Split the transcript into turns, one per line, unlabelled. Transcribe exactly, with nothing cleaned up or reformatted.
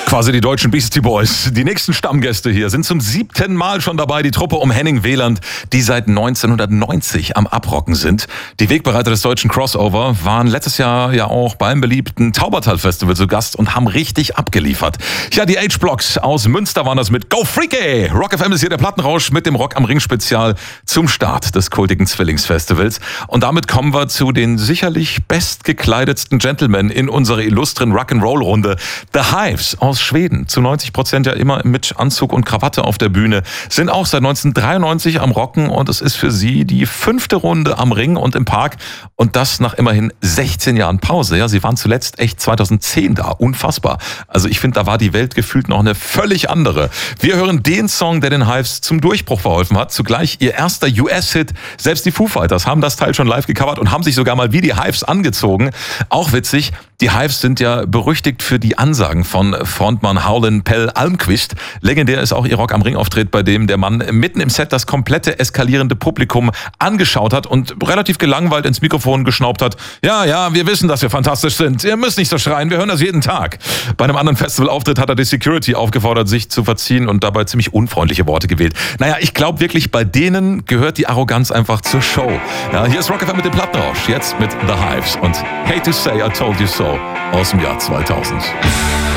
Quasi die deutschen Beastie Boys. Die nächsten Stammgäste hier sind zum siebten Mal schon dabei. Die Truppe um Henning Wieland, die seit neunzehnhundertneunzig am Abrocken sind. Die Wegbereiter des deutschen Crossover waren letztes Jahr ja auch beim beliebten Taubertal-Festival zu Gast und haben richtig abgeliefert. Ja, die H-Blocks aus Münster waren das mit Go Freaky! Rock F M ist hier der Plattenrausch mit dem Rock am Ring Spezial zum Start des kultigen Zwillingsfestivals. Und damit kommen wir zu den sicherlich bestgekleidetsten Gentlemen in unserer illustren Rock'n'Roll-Runde. The Hives aus Schweden, zu neunzig Prozent ja immer mit Anzug und Krawatte auf der Bühne, sind auch seit neunzehnhundertdreiundneunzig am Rocken und es ist für sie die fünfte Runde am Ring und im Park und das nach immerhin sechzehn Jahren Pause. Ja, sie waren zuletzt echt zweitausendzehn da, unfassbar. Also ich finde, da war die Welt gefühlt noch eine völlig andere. Wir hören den Song, der den Hives zum Durchbruch verholfen hat, zugleich ihr erster U S-Hit. Selbst die Foo Fighters haben das Teil schon live gecovert und haben sich sogar mal wie die Hives angezogen. Auch witzig, die Hives sind ja berüchtigt für die Ansagen von Frontmann Howlin' Pell Almqvist. Legendär ist auch ihr Rock am Ring Auftritt, bei dem der Mann mitten im Set das komplette eskalierende Publikum angeschaut hat und relativ gelangweilt ins Mikrofon geschnaubt hat. Ja, ja, wir wissen, dass wir fantastisch sind. Ihr müsst nicht so schreien, wir hören das jeden Tag. Bei einem anderen Festivalauftritt hat er die Security aufgefordert, sich zu verziehen und dabei ziemlich unfreundliche Worte gewählt. Naja, ich glaube wirklich, bei denen gehört die Arroganz einfach zur Show. Ja, hier ist Rock F M mit dem Plattenrausch, jetzt mit The Hives und Hate to Say I Told You So aus dem Jahr zweitausend.